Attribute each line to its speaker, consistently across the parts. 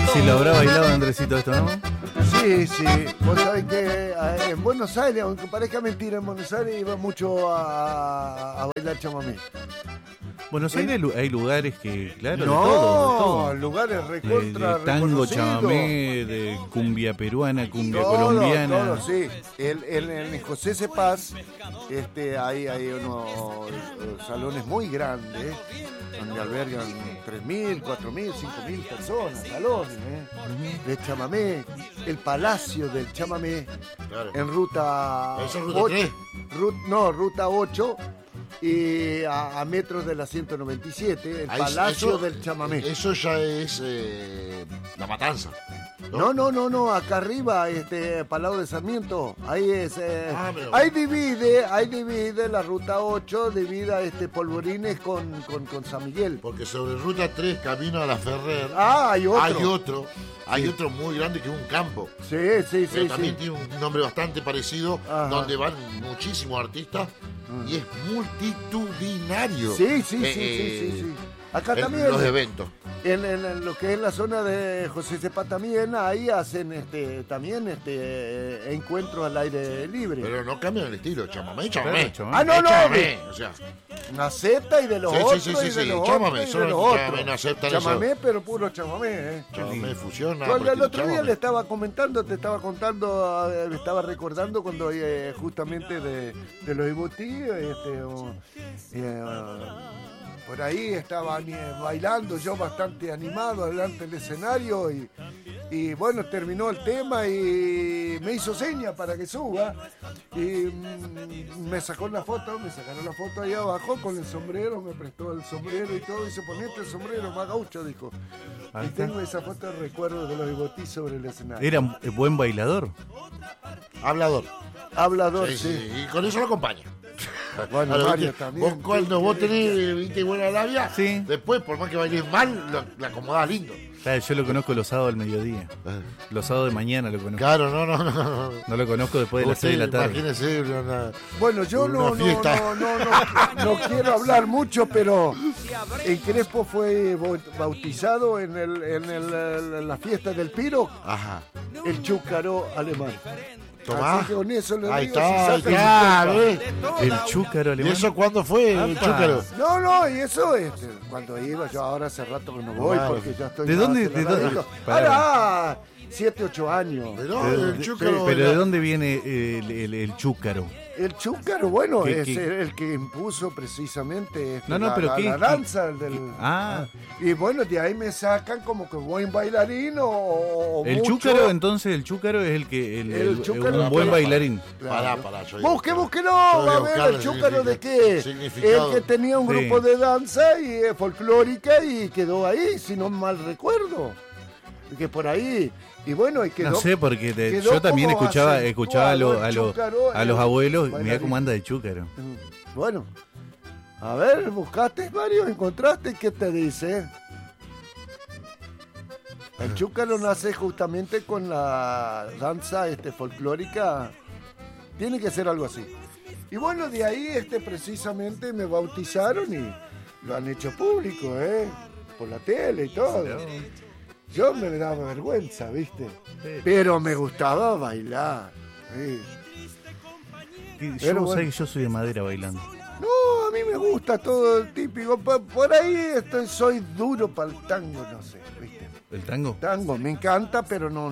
Speaker 1: si lo habrá bailado Andresito esto, ¿no?
Speaker 2: Sí, sí. Vos sabés que en Buenos Aires, aunque parezca mentira, en Buenos Aires iba mucho a bailar chamamé.
Speaker 1: Buenos Aires hay lugares que, claro,
Speaker 2: No,
Speaker 1: de todo.
Speaker 2: lugares recontra
Speaker 1: De tango,
Speaker 2: reconocidos.
Speaker 1: chamamé, de cumbia peruana, cumbia
Speaker 2: Todo,
Speaker 1: colombiana.
Speaker 2: todo, sí. En José Cepaz hay unos salones muy grandes donde albergan 3.000, 4.000, 5.000 personas, salones de chamamé. El Palacio del Chamamé,
Speaker 3: Claro.
Speaker 2: en ruta
Speaker 3: ¿Eso es ruta
Speaker 2: 8,
Speaker 3: 3?
Speaker 2: ruta 8 y a metros de la 197, el
Speaker 3: Ahí,
Speaker 2: Palacio
Speaker 3: eso-
Speaker 2: del Chamamé.
Speaker 3: Eso ya es La Matanza.
Speaker 2: No, acá arriba, Palau de Sarmiento, ahí es,
Speaker 3: pero-
Speaker 2: ahí divide la ruta 8, divide Polvorines con San Miguel.
Speaker 3: Porque sobre ruta 3, camino a la Ferrer,
Speaker 2: Ah, hay otro.
Speaker 3: hay otro muy grande que es un campo.
Speaker 2: Sí.
Speaker 3: Pero también tiene un nombre bastante parecido,
Speaker 2: Ajá.
Speaker 3: donde van muchísimos artistas y es multitudinario.
Speaker 2: Sí. Acá
Speaker 3: en
Speaker 2: también.
Speaker 3: los eventos.
Speaker 2: En lo que es la zona de José Cepaz también, ahí hacen encuentros al aire libre.
Speaker 3: Pero no cambian el estilo, chamamé.
Speaker 1: Chamamé.
Speaker 2: Ah, no,
Speaker 3: Es
Speaker 2: no.
Speaker 3: chamamé, o sea,
Speaker 2: Naceta y de los
Speaker 3: Sí,
Speaker 2: otros
Speaker 3: sí,
Speaker 2: y de
Speaker 3: sí,
Speaker 2: los
Speaker 3: chamamé,
Speaker 2: otros y de
Speaker 3: solo
Speaker 2: los
Speaker 3: chamamé,
Speaker 2: otros.
Speaker 3: no aceptan eso.
Speaker 2: Chamamé, pero puro chamamé,
Speaker 3: chamamé fusiona.
Speaker 2: Cuando el otro día le estaba comentando, te estaba contando, le estaba recordando cuando justamente de los Ibutí, por ahí estaba bailando yo bastante animado delante del escenario y bueno, terminó el tema y me hizo seña para que suba y me sacaron la foto ahí abajo con el sombrero, me prestó el sombrero y todo, y se ponete el sombrero más gaucho, dijo.
Speaker 1: Ahí
Speaker 2: Y
Speaker 1: está.
Speaker 2: tengo esa foto de recuerdo de los Ibotí sobre el escenario.
Speaker 1: Era buen bailador.
Speaker 3: Hablador.
Speaker 2: Hablador,
Speaker 3: Sí,
Speaker 2: sí.
Speaker 3: sí, y con eso lo acompaña.
Speaker 2: Bueno,
Speaker 3: Ahora,
Speaker 2: Mario
Speaker 3: ¿viste?
Speaker 2: también.
Speaker 3: Vos cuando vos tenés buena labia,
Speaker 1: Sí.
Speaker 3: después, por más que bailes mal, lo acomodás lindo.
Speaker 1: Claro, yo lo conozco los sábados al mediodía. Los sábados de mañana lo conozco.
Speaker 3: Claro, no.
Speaker 1: No lo conozco después de las 6 de la tarde.
Speaker 3: Imagínese
Speaker 2: Bueno, yo
Speaker 3: una fiesta.
Speaker 2: no quiero hablar mucho, pero en Crespo fue bautizado en la fiesta del Piro,
Speaker 3: Ajá.
Speaker 2: el chúcaro alemán.
Speaker 3: Tomá.
Speaker 2: Así que con eso le
Speaker 3: Ahí
Speaker 2: digo,
Speaker 3: está,
Speaker 2: si saca
Speaker 3: claro,
Speaker 2: el
Speaker 1: El chúcaro
Speaker 3: ¿Y
Speaker 1: alemán.
Speaker 3: eso cuándo fue, el
Speaker 1: Apa.
Speaker 3: chúcaro?
Speaker 2: No, y eso cuando iba, yo ahora hace rato que no voy
Speaker 3: Claro.
Speaker 2: porque ya estoy
Speaker 1: ¿De
Speaker 2: más
Speaker 1: dónde-
Speaker 2: aceleradito.
Speaker 1: Pará.
Speaker 2: Ahora, 7, 8 años.
Speaker 3: Pero el chúcaro.
Speaker 1: Pero ¿de dónde viene el chúcaro?
Speaker 2: El chúcaro, bueno,
Speaker 1: ¿Qué-
Speaker 2: es
Speaker 1: qué?
Speaker 2: el que impuso precisamente
Speaker 1: No, pero ¿qué-
Speaker 2: la
Speaker 1: qué?
Speaker 2: danza.
Speaker 1: Ah.
Speaker 2: Y bueno, de ahí me sacan como que buen bailarín o
Speaker 1: El
Speaker 2: mucho.
Speaker 1: chúcaro, entonces, el chúcaro es el que
Speaker 2: El chúcaro-
Speaker 1: un buen bailarín.
Speaker 2: Claro.
Speaker 3: Pará, yo
Speaker 2: Búsquelo,
Speaker 3: yo
Speaker 2: va
Speaker 3: voy
Speaker 2: a
Speaker 3: a
Speaker 2: ver
Speaker 3: buscar
Speaker 2: el chúcaro de qué.
Speaker 3: significado.
Speaker 2: El que tenía un
Speaker 1: Sí.
Speaker 2: grupo de danza y folclórica y quedó ahí, si no mal recuerdo. Que por ahí, y bueno, y quedó.
Speaker 1: No sé, porque
Speaker 2: quedó
Speaker 1: yo también
Speaker 2: como
Speaker 1: escuchaba
Speaker 2: acentuado
Speaker 1: a
Speaker 2: el
Speaker 1: los
Speaker 2: chúcaro en el
Speaker 1: abuelos, mirá
Speaker 2: bailarín.
Speaker 1: cómo anda de chúcaro.
Speaker 2: Bueno, a ver, buscaste, Mario, encontraste, ¿qué te dice? El chúcaro nace justamente con la danza folclórica. Tiene que ser algo así. Y bueno, de ahí precisamente me bautizaron y lo han hecho público, por la tele y todo. Yo me daba vergüenza, ¿viste? Pero me gustaba bailar. Sí.
Speaker 1: Yo,
Speaker 2: Pero
Speaker 1: vos
Speaker 2: bueno.
Speaker 1: sabés que yo soy de madera bailando.
Speaker 2: No, a mí me gusta todo el típico. Por ahí soy duro para el tango, no sé, ¿viste?
Speaker 1: ¿El tango?
Speaker 2: Tango, me encanta, pero no.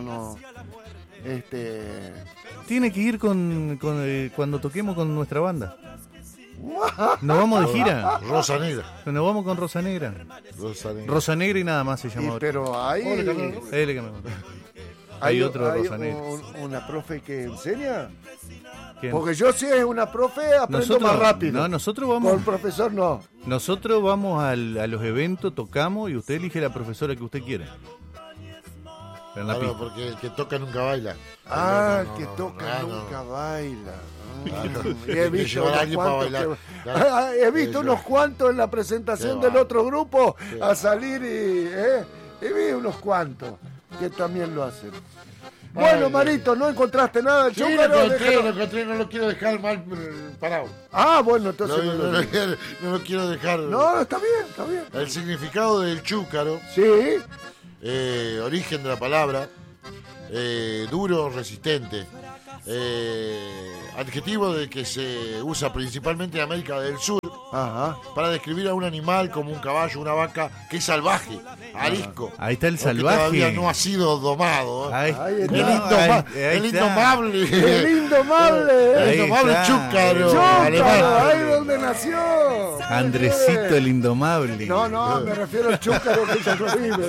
Speaker 1: Tiene que ir con cuando toquemos con nuestra banda. Nos vamos de gira.
Speaker 3: Rosa Negra.
Speaker 1: Nos vamos con Rosa Negra.
Speaker 3: Rosa Negra.
Speaker 1: Rosa Negra y nada más se llama ahora.
Speaker 2: Pero hay,
Speaker 1: Él que me- Hay otro
Speaker 2: hay
Speaker 1: Rosa Negra.
Speaker 2: una profe que enseña.
Speaker 1: ¿Quién?
Speaker 2: Porque yo si es una profe aprendo más rápido.
Speaker 1: No, nosotros
Speaker 2: Con el
Speaker 1: vamos,
Speaker 2: profesor no.
Speaker 1: nosotros vamos a los eventos, tocamos y usted elige la profesora que usted quiera. En la
Speaker 3: Claro,
Speaker 1: pista.
Speaker 3: porque el que toca nunca baila.
Speaker 2: Ah,
Speaker 3: No,
Speaker 2: el que
Speaker 3: no,
Speaker 2: toca
Speaker 3: claro.
Speaker 2: nunca baila.
Speaker 3: Claro.
Speaker 2: Y he
Speaker 3: Hay que
Speaker 2: visto
Speaker 3: llevar a
Speaker 2: unos
Speaker 3: alguien para
Speaker 2: cuantos
Speaker 3: bailar.
Speaker 2: que-
Speaker 3: Claro.
Speaker 2: He visto
Speaker 3: Eso.
Speaker 2: unos cuantos en la presentación
Speaker 3: Qué
Speaker 2: del
Speaker 3: va.
Speaker 2: otro grupo
Speaker 3: Qué
Speaker 2: a
Speaker 3: va.
Speaker 2: salir y vi unos cuantos que también lo hacen. Bueno,
Speaker 3: Ay,
Speaker 2: Marito, ¿no encontraste nada del
Speaker 3: Sí, lo
Speaker 2: chúcaro? Déjalo.
Speaker 3: encontré, no lo quiero dejar mal parado.
Speaker 2: Ah, bueno,
Speaker 3: No,
Speaker 2: entonces no lo digo.
Speaker 3: no lo quiero dejar.
Speaker 2: No, está bien, está bien.
Speaker 3: El significado del chúcaro
Speaker 2: Sí,
Speaker 3: origen de la palabra, duro, resistente. Adjetivo de que se usa principalmente en América del Sur
Speaker 2: Ajá.
Speaker 3: para describir a un animal como un caballo, una vaca, que es salvaje, arisco.
Speaker 1: Ahí está el
Speaker 3: o que
Speaker 1: salvaje.
Speaker 3: todavía no ha sido domado.
Speaker 1: Ahí,
Speaker 2: Ahí está.
Speaker 3: El
Speaker 1: está.
Speaker 3: indomable.
Speaker 2: ¡El indomable!
Speaker 3: El
Speaker 1: Ahí
Speaker 3: indomable
Speaker 1: está.
Speaker 3: chúcaro
Speaker 2: ¡Chúcaro!
Speaker 3: alemán.
Speaker 2: ¡Ahí donde nació!
Speaker 1: Andresito el indomable.
Speaker 2: No, me refiero al chúcaro que ya no vive.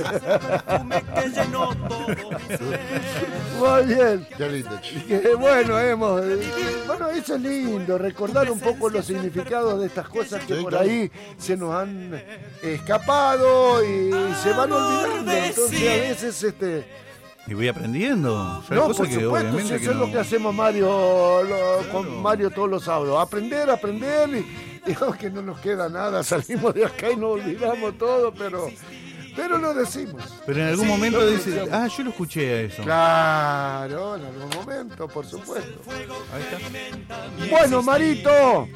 Speaker 2: Muy bien.
Speaker 3: Qué lindo, chico.
Speaker 2: Que, bueno, bueno, eso es lindo, recordar un poco los significados de estas cosas que
Speaker 3: Sí,
Speaker 2: por
Speaker 3: claro.
Speaker 2: ahí se nos han escapado y se van olvidando. Entonces a veces
Speaker 1: Y voy aprendiendo. Yo hay
Speaker 2: no,
Speaker 1: cosas
Speaker 2: por
Speaker 1: que
Speaker 2: supuesto,
Speaker 1: obviamente
Speaker 2: si eso
Speaker 1: que
Speaker 2: es lo
Speaker 1: no-
Speaker 2: que hacemos con Mario todos los sábados. Aprender y digamos que no nos queda nada, salimos de acá y nos olvidamos todo, pero lo decimos.
Speaker 1: Pero en algún momento
Speaker 2: lo
Speaker 1: dice,
Speaker 2: pronunciamos.
Speaker 1: yo lo escuché a eso.
Speaker 2: Claro, en algún momento, por supuesto.
Speaker 1: Ahí está.
Speaker 2: Bueno, Marito.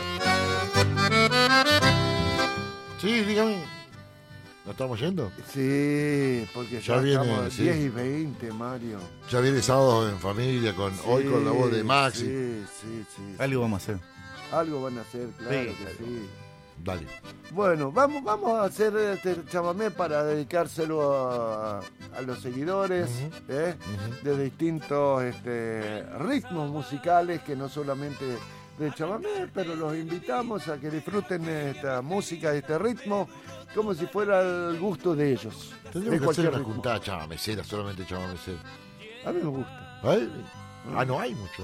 Speaker 3: Sí, dígame. ¿No estamos yendo?
Speaker 2: Sí, porque ya,
Speaker 3: Ya viene,
Speaker 2: estamos
Speaker 3: sí.
Speaker 2: 10 y 20, Mario.
Speaker 3: Ya viene sábado en familia, hoy con la voz de Maxi.
Speaker 2: Sí.
Speaker 1: Algo vamos a hacer.
Speaker 2: Algo van a hacer, claro
Speaker 1: Sí,
Speaker 2: que
Speaker 1: claro.
Speaker 2: sí.
Speaker 3: Dale.
Speaker 2: Bueno, vamos a hacer este chamamé para dedicárselo a los seguidores de distintos ritmos musicales, que no solamente de chamamé, pero los invitamos a que disfruten esta música, este ritmo, como si fuera el gusto de ellos.
Speaker 3: Tendríamos
Speaker 2: de
Speaker 3: que hacer
Speaker 2: cualquier
Speaker 3: una
Speaker 2: ritmo.
Speaker 3: juntada chamamecera, solamente chamamecera.
Speaker 2: A mí me gusta.
Speaker 3: No hay mucho.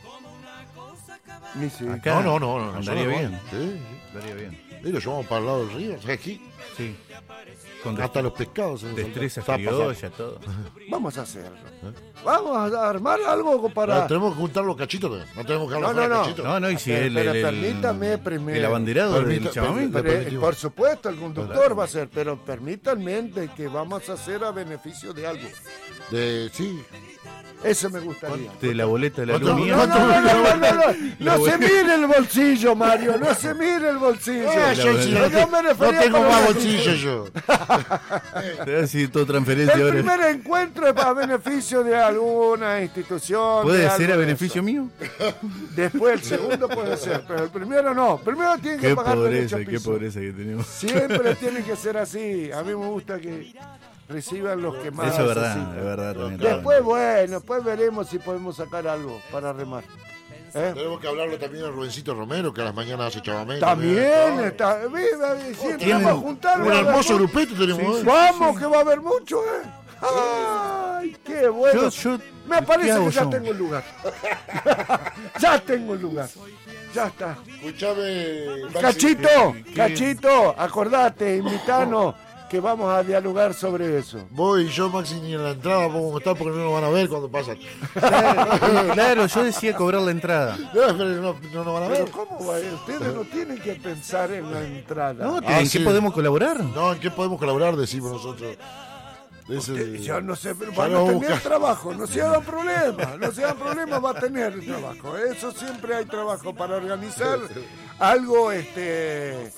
Speaker 2: Ni sí.
Speaker 1: Acá
Speaker 3: No.
Speaker 1: andaría
Speaker 3: nosotros
Speaker 1: bien.
Speaker 3: no. Sí.
Speaker 1: Andaría bien.
Speaker 3: Y lo llevamos para el lado del río. ¿Sabes qué?
Speaker 1: Sí. Con
Speaker 3: Hasta los pescados.
Speaker 1: destreza
Speaker 3: Está
Speaker 1: criolla, todo.
Speaker 2: Vamos a hacerlo. Vamos a armar algo para...
Speaker 3: Tenemos que juntar los cachitos. No tenemos que hablar
Speaker 2: No,
Speaker 3: de
Speaker 2: no.
Speaker 3: cachitos.
Speaker 1: No, y si
Speaker 2: Pero permítame primero.
Speaker 1: el abanderado del chamamé.
Speaker 2: Por supuesto, el conductor va a ser, pero permítanme de que vamos a hacer a beneficio de algo.
Speaker 3: Sí.
Speaker 2: Eso me gustaría.
Speaker 1: De la boleta de la
Speaker 3: ¿Cuánto-
Speaker 1: luz mía.
Speaker 2: No se mire el bolsillo, Mario, no se mire el bolsillo. Yo me
Speaker 3: No
Speaker 2: refería
Speaker 3: tengo
Speaker 2: para
Speaker 3: más
Speaker 2: la-
Speaker 3: bolsillo yo.
Speaker 1: Te voy a decir todo transferencia
Speaker 2: El
Speaker 1: ahora.
Speaker 2: primer encuentro es a beneficio de alguna institución.
Speaker 1: ¿Puede
Speaker 2: de
Speaker 1: ser
Speaker 2: algo
Speaker 1: a
Speaker 2: de
Speaker 1: beneficio mío?
Speaker 2: eso. Después el segundo puede ser, pero el primero no. Primero tienen que
Speaker 1: Qué
Speaker 2: pagar derecho
Speaker 1: pobreza,
Speaker 2: a
Speaker 1: qué
Speaker 2: piso.
Speaker 1: pobreza que tenemos.
Speaker 2: Siempre tiene que ser así. A mí me gusta que reciban los que más
Speaker 1: Eso es verdad,
Speaker 2: necesitan.
Speaker 1: es verdad también.
Speaker 2: Después, bueno, después veremos si podemos sacar algo para remar.
Speaker 3: Tenemos que hablarlo también a Rubencito Romero, que a las mañanas hace chamamé.
Speaker 2: También está. Viva, siempre
Speaker 1: Tienen
Speaker 2: vamos a juntar.
Speaker 3: Un hermoso grupito tenemos.
Speaker 1: Sí,
Speaker 2: Vamos, que va a haber mucho, ¡Ay, qué bueno! Me parece
Speaker 1: ¿qué hago
Speaker 2: que ya
Speaker 1: yo?
Speaker 2: tengo el lugar. Ya tengo el lugar. Ya está.
Speaker 3: Escuchame, Maxi.
Speaker 2: Cachito,
Speaker 1: ¿qué?
Speaker 2: Cachito, acordate, invitanos, que vamos a dialogar sobre eso.
Speaker 3: Vos y yo, Maxi, ni en la entrada podemos estar porque no nos van a ver cuando pasan.
Speaker 1: Claro, yo decía cobrar la entrada.
Speaker 3: No, pero no nos van a ver.
Speaker 2: Pero ¿cómo va? Ustedes no tienen que pensar en la entrada.
Speaker 1: No,
Speaker 3: Ah,
Speaker 1: ¿en
Speaker 3: sí.
Speaker 1: qué podemos colaborar?
Speaker 3: No, ¿en qué podemos colaborar? Decimos nosotros.
Speaker 2: Yo no sé, pero
Speaker 3: Ya
Speaker 2: van
Speaker 3: lo
Speaker 2: a tener
Speaker 3: busca.
Speaker 2: trabajo, no se hagan problemas, no se hagan problemas, va a tener trabajo. Eso siempre hay trabajo para organizar algo de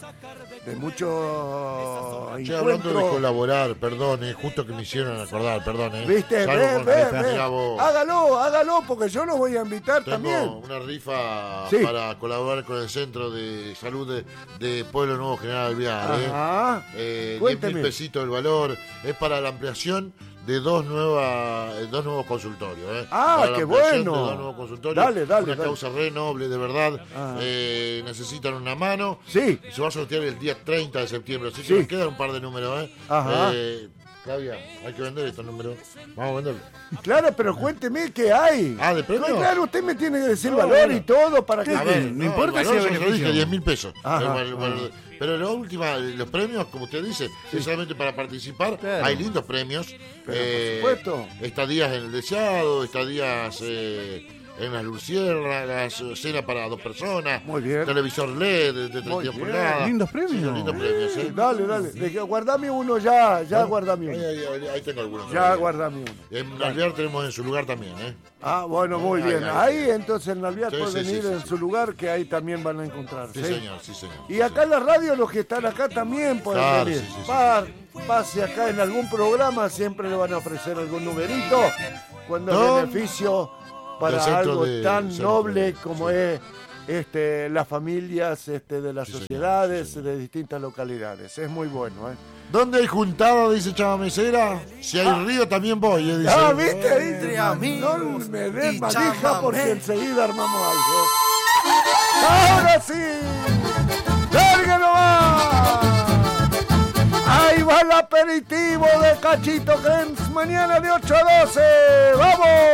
Speaker 2: mucho
Speaker 3: Che, hablando de
Speaker 2: encuentro.
Speaker 3: colaborar, perdón, justo que me hicieron acordar, perdón.
Speaker 2: ¿Viste?
Speaker 3: Salgo con la rifa,
Speaker 2: Ve.
Speaker 3: mirá vos.
Speaker 2: Hágalo, porque yo los voy a invitar
Speaker 3: Tengo
Speaker 2: también.
Speaker 3: una rifa
Speaker 2: Sí.
Speaker 3: para colaborar con el Centro de Salud de Pueblo Nuevo General Alvear.
Speaker 2: Ajá.
Speaker 3: 10
Speaker 2: Cuénteme.
Speaker 3: mil pesitos el valor. Es para la ampliación de dos nuevos consultorios.
Speaker 2: Ah,
Speaker 3: Para la
Speaker 2: qué
Speaker 3: ampliación
Speaker 2: bueno.
Speaker 3: de dos nuevos consultorios.
Speaker 2: Dale.
Speaker 3: Una causa re noble, de verdad.
Speaker 2: Ah.
Speaker 3: Necesitan una mano.
Speaker 2: Sí.
Speaker 3: Se va a sortear el día 30 de septiembre, así
Speaker 2: Sí.
Speaker 3: que nos quedan un par de números.
Speaker 2: Ajá.
Speaker 3: Flavia, hay que vender estos números. Vamos a venderlos.
Speaker 2: Claro, pero cuénteme qué hay.
Speaker 3: Ah, ¿de premio?
Speaker 2: Claro, usted me tiene que decir
Speaker 3: No,
Speaker 2: valor
Speaker 3: bueno.
Speaker 2: y todo para que...
Speaker 3: A ver,
Speaker 1: No importa
Speaker 3: el
Speaker 1: si
Speaker 3: valor
Speaker 1: es
Speaker 3: ya lo
Speaker 1: beneficio.
Speaker 3: dije, 10 mil pesos.
Speaker 2: Ajá,
Speaker 3: Pero la última, los premios, como usted dice, es solamente para participar.
Speaker 1: Claro.
Speaker 3: Hay lindos premios.
Speaker 2: Pero, por supuesto.
Speaker 3: Estadías en el deseado, estadías en las luciérnagas, cena para 2 personas.
Speaker 2: Muy bien.
Speaker 3: Televisor LED de
Speaker 2: Muy
Speaker 3: 32
Speaker 2: bien.
Speaker 3: pulgadas.
Speaker 1: Lindos premios.
Speaker 3: Sí, lindos premios, ¿eh?
Speaker 2: Dale. Guardame uno ya guardame uno.
Speaker 3: Ahí tengo algunos.
Speaker 2: Ya
Speaker 3: todavía.
Speaker 2: guardame uno.
Speaker 3: En Alvear tenemos en su lugar también, ¿eh?
Speaker 2: Ah, bueno, muy bien. Ahí entonces en Alvear
Speaker 3: Sí,
Speaker 2: pueden
Speaker 3: sí,
Speaker 2: ir
Speaker 3: sí,
Speaker 2: en
Speaker 3: sí.
Speaker 2: su lugar, que ahí también van a encontrar.
Speaker 3: Sí, señor, sí, señor.
Speaker 2: Y acá en la radio los que están acá también pueden
Speaker 3: Claro,
Speaker 2: venir.
Speaker 3: sí, sí, sí.
Speaker 2: Pase acá en algún programa, siempre le van a ofrecer algún numerito cuando
Speaker 3: No.
Speaker 2: es beneficio para
Speaker 3: Del centro
Speaker 2: algo
Speaker 3: de-
Speaker 2: tan
Speaker 3: centro,
Speaker 2: noble como
Speaker 3: sí.
Speaker 2: es las familias de las
Speaker 3: Sí, señor,
Speaker 2: sociedades
Speaker 3: sí, señor.
Speaker 2: de distintas localidades. Es muy bueno, ¿eh?
Speaker 3: ¿Dónde hay juntada? Dice Chava Mesera. Si hay río también voy, dice.
Speaker 2: Ah, ¿viste? Ahí
Speaker 4: Entre
Speaker 2: no
Speaker 4: amigos
Speaker 2: me des
Speaker 4: y
Speaker 2: manija
Speaker 4: chamamé.
Speaker 2: porque enseguida armamos algo. ¡Ahora sí! ¡Larga nomás! Ahí va el aperitivo de Cachito Gens mañana de 8 a 12. ¡Vamos!